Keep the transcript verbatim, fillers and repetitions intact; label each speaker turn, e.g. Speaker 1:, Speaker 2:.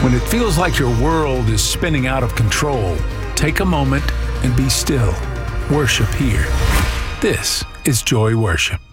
Speaker 1: When it feels like your world is spinning out of control, take a moment and be still. Worship here. This is Joy Worship.